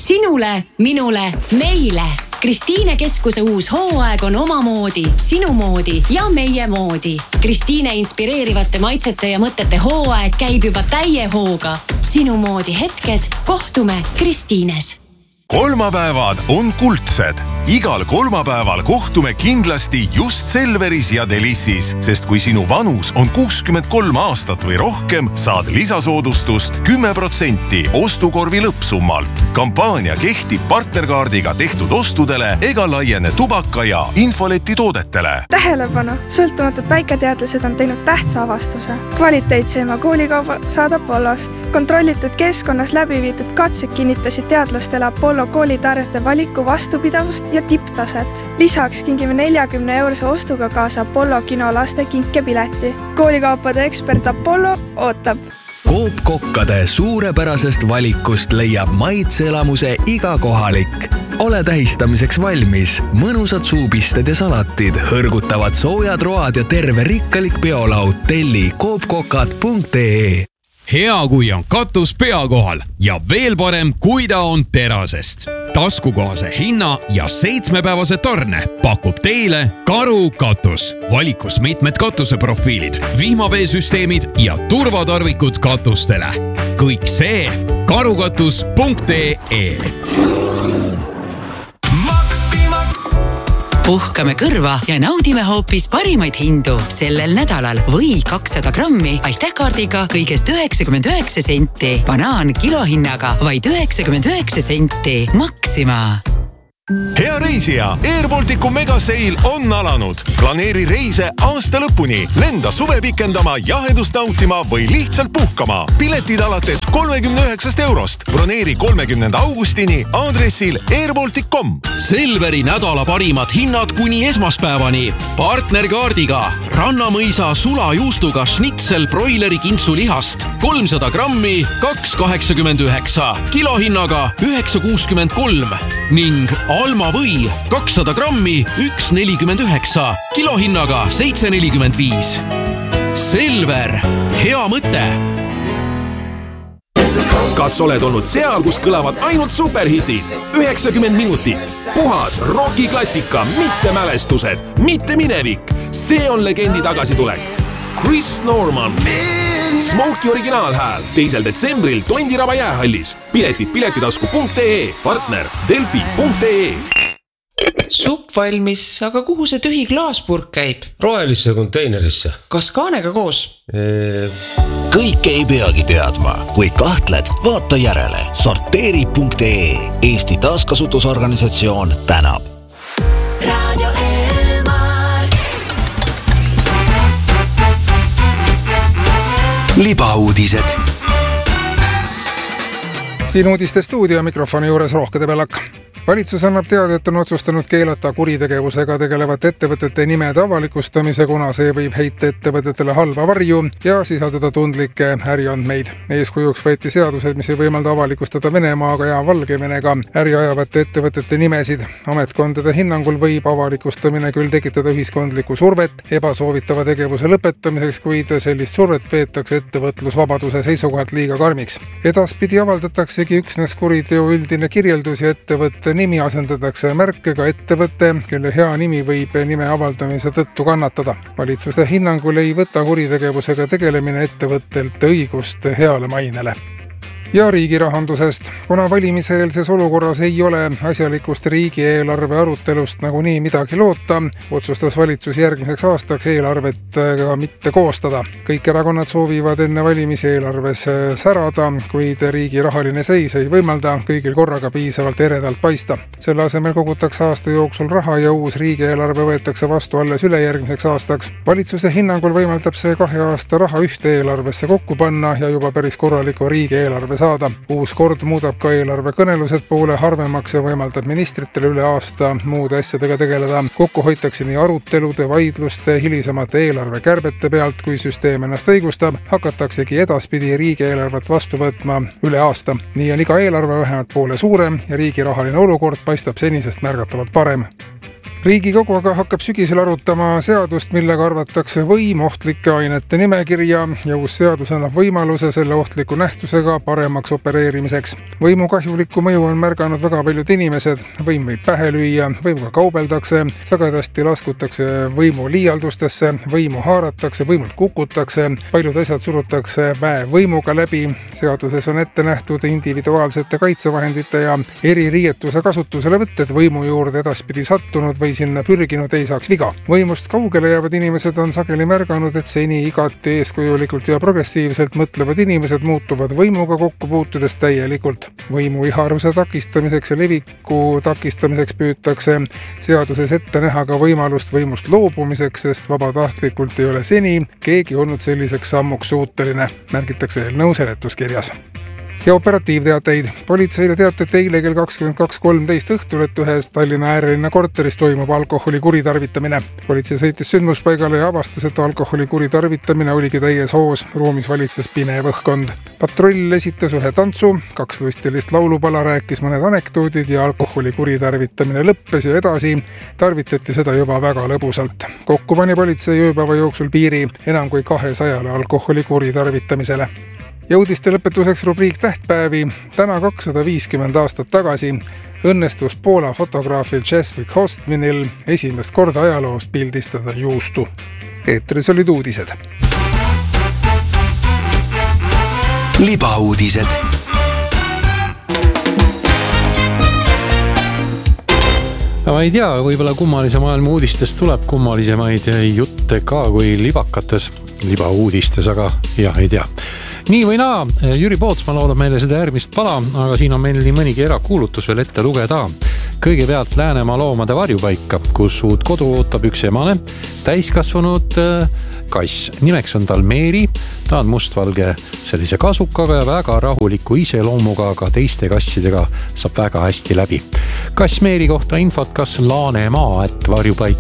Sinule, minule, meile. Kristiine Keskuse uus hooaeg on omamoodi, sinu moodi ja meie moodi. Kristiine inspireerivate maitsete ja mõtete hooaeg käib juba täie hooga. Sinu moodi hetked, kohtume Kristiines. Kolmapäevad on kuldsed. Igal kolmapäeval kohtume kindlasti just Selveris ja Delissis, sest kui sinu vanus on 63 aastat või rohkem, saad lisasoodustust 10% ostukorvi lõppsummalt. Kampaania kehtib partnerkaardiga tehtud ostudele ega laiene tubaka ja infoleti toodetele. Tähelepanu! Sõltumatud väiketeadlased on teinud tähtsa avastuse. Kvaliteetseima koolikauba saadab Apollost. Kontrollitud keskkonnas läbi viidud katsed kinnitasid teadlastele Apollo koolitarjete valiku vastupidavust ja tipptaset. Lisaks kingime 40 € ostuga kaasa Apollo kino laste kinkepileti. Koolikaupade ekspert Apollo ootab. Coop kokkade suurepärasest valikust leiab maitseelamuse iga kohalik. Ole tähistamiseks valmis. Mõnusad suupisted ja salatid, hõrgutavad soojad road ja terve rikkalik peolaud. Telli coopkokad.ee. Hea, kui on katus pea kohal ja veel parem, kui ta on terasest. Taskukohase hinna ja 7-päevase tarne pakub teile Karu katus. Valikus mitmed katuseprofiilid, vihmaveesüsteemid ja turvatarvikud katustele. Kõik see karukatus.ee. Puhkame kõrva ja naudime hoopis parimaid hindu sellel nädalal või 200 grammi aitähkaardiga kõigest 99 senti. Banaan kilohinnaga vaid 99 senti. Maxima. Hea reisija, Air Balticu megaseil on alanud. Planeeri reise aasta lõpuni, lenda suve pikendama, jahedust nautima või lihtsalt puhkama. Piletid alates 39 €. Broneeri 30. augustini aadressil airbaltic.com. Selveri nädala parimad hinnad kuni esmaspäevani. Partnerkaardiga Rannamõisa sulajuustuga schnitzel broileri kintsulihast 300 grammi 2,89, kilohinnaga 9,63 ning Alma või 200 grammi 1,49, kilohinnaga 7,45. Selver, hea mõte! Kas oled olnud seal, kus kõlavad ainult superhitid? 90 minutit. Puhas rockiklassika, mitte mälestused, mitte minevik. See on legendi tagasitulek. Chris Norman. Smokey originaalhääl 2. detsembril Tondiraba jäähallis. Piletid piletitasku.ee, partner delfi.ee. Supp valmis, aga kuhu see tühi klaaspurk käib? Rohelisse konteinerisse. Kas kaanega koos? Kõike ei peagi teadma. Kui kahtled, vaata järele. Sorteeri.ee. Eesti taaskasutusorganisatsioon tänab. Radio Elmar. Libauudised. Siin uudiste stuudio mikrofoni juures Rohke Debelak. Valitsus annab teada, et on otsustanud keelata kuritegevusega tegelevate ettevõtete nimed avalikustamise, kuna see võib heita ettevõtetele halba varju ja sisaldada tundlikke äriandmeid. Eeskujuks võeti seadused, mis ei võimalda avalikustada Venemaaga ja Valgevenega äri ajavate ettevõtete nimesid. Ametkondade hinnangul võib avalikustamine küll tekitada ühiskondlikku survet ebasoovitava tegevuse lõpetamiseks, kuid sellist survet peetakse ettevõtlusvabaduse seisukohalt liiga karmiks. Edaspidi avaldataksegi üksnes kuriteo üldine kirjeldus ja ettevõtte nimi asendatakse märkega ettevõte, kelle hea nimi võib nime avaldamise tõttu kannatada. Valitsuse hinnangul ei võta kuritegevusega tegelemine ettevõttelt õigust heale mainele. Ja riigi rahandusest. Kuna valimiseelses olukorras ei ole asjalikust riigieelarve arutelust nagunii midagi loota, otsustas valitsus järgmiseks aastaks eelarvet ka mitte koostada. Kõik erakonnad soovivad enne valimiseelarves särada, kuid riigi rahaline seis ei võimalda kõigil korraga piisavalt eredalt paista. Selle asemel kogutakse aasta jooksul raha ja uus riigieelarve võetakse vastu alles ülejärgmiseks aastaks. Valitsuse hinnangul võimaldab see 2 aasta raha ühte eelarvesse kokku panna ja juba päris korraliku riigieelarve saada. Uus kord muudab ka eelarve kõnelused poole harvemaks ja võimaldab ministritele üle aasta muude asjadega tegeleda. Kokku hoitakse nii arutelude, vaidluste, hilisemate eelarve kärbete pealt, kui süsteem ennast õigustab, hakataksegi edaspidi riigieelarvet vastu võtma üle aasta. Nii on iga eelarve vähemalt poole suurem ja riigi rahaline olukord paistab senisest märgatavalt parem. Riigikogu aga hakkab sügisel arutama seadust, millega arvatakse võim ohtlike ainete nimekirja ja uus seadus annab võimaluse selle ohtliku nähtusega paremaks opereerimiseks. Võimu kahjulikku mõju on märganud väga paljud inimesed. Võim võib pähe lüüa, võimuga kaubeldakse, sagedasti laskutakse võimu liialdustesse, võimu haaratakse, võimult kukutakse, paljud asjad surutakse võimuga läbi. Seaduses on ette nähtud individuaalsete kaitsevahendite ja eririietuse kasutusele võtted võimu juurde edaspidi sattunud või sinna pürginud ei saaks viga. Võimust kaugele jäävad inimesed on sageli märganud, et seni igati eeskujulikult ja progressiivselt mõtlevad inimesed muutuvad võimuga kokku puutudes täielikult. Võimu iharuse takistamiseks ja leviku takistamiseks püütakse seaduses ette näha ka võimalust võimust loobumiseks, sest vabatahtlikult ei ole seni keegi olnud selliseks sammuks suuteline, märgitakse eelnõu seletuskirjas. Ja operatiivteateid. Politseile teatati eile kell 22.13 õhtul, et ühes Tallinna äärelinna korteris toimub alkoholi kuritarvitamine. Politsei sõitis sündmuspaigale ja avastas, et alkoholi kuritarvitamine oligi täies hoos. Ruumis valitses pinev õhkkond. Patrull esitas ühe tantsu, 2 lustilist laulupala, rääkis mõned anekdoodid ja alkoholi kuritarvitamine lõppes ja edasi tarvitati seda juba väga lõbusalt. Kokku pani politsei ööpäeva jooksul piiri enam kui 200 alkoholi kuritarvitamisele. Ja uudiste lõpetuseks rubriik tähtpäevi. Täna 250 aastat tagasi õnnestus Poola fotograafil Czesław Kostwinil esimest korda ajaloost pildistada juustu. Eetris olid uudised. Libauudised. Ma ei tea, võibolla kummalise maailma uudistest tuleb kummalisemaid jutte ka kui libauudistes, aga jah, ei tea. Nii või naa, Jüri Pootsma laulab meile seda järgmist pala, aga siin on meil nii mõnigi erakuulutus veel ette lugeda. Kõigepealt Läänemaa loomade varjupaika, kus uut kodu ootab üks emane, täiskasvanud kass. Nimeks on tal Meeri, ta on mustvalge sellise kasukaga ja väga rahuliku iseloomuga, aga teiste kassidega saab väga hästi läbi. Kass Meeri kohta infot kas Laanemaa @ varjupaik